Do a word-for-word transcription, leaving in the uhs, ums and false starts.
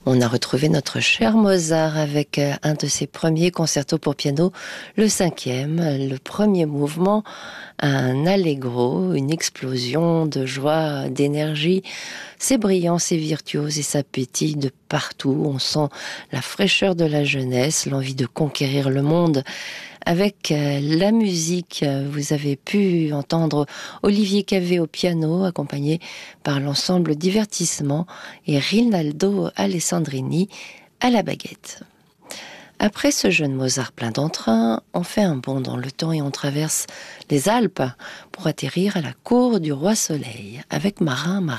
On a retrouvé notre cher Mozart avec un de ses premiers concertos pour piano, le cinquième, le premier mouvement, un allegro, une explosion de joie, d'énergie. C'est brillant, c'est virtuose et ça pétille de partout. On sent la fraîcheur de la jeunesse, l'envie de conquérir le monde. Avec la musique, vous avez pu entendre Olivier Cavé au piano, accompagné par l'ensemble Divertissement, et Rinaldo Alessandrini à la baguette. Après ce jeune Mozart plein d'entrain, on fait un bond dans le temps et on traverse les Alpes pour atterrir à la cour du roi Soleil avec Marin Marin.